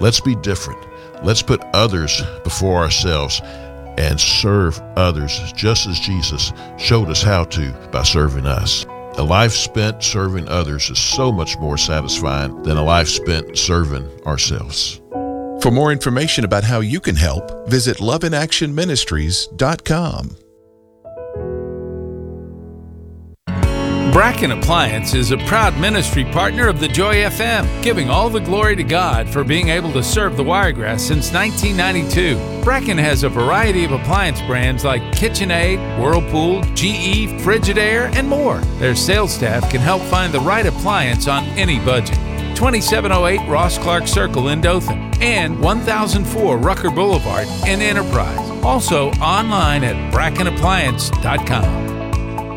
Let's be different. Let's put others before ourselves and serve others just as Jesus showed us how to by serving us. A life spent serving others is so much more satisfying than a life spent serving ourselves. For more information about how you can help, visit loveandactionministries.com. Bracken Appliance is a proud ministry partner of the Joy FM, giving all the glory to God for being able to serve the Wiregrass since 1992. Bracken has a variety of appliance brands like KitchenAid, Whirlpool, GE, Frigidaire, and more. Their sales staff can help find the right appliance on any budget. 2708 Ross Clark Circle in Dothan and 1004 Rucker Boulevard in Enterprise. Also online at brackenappliance.com.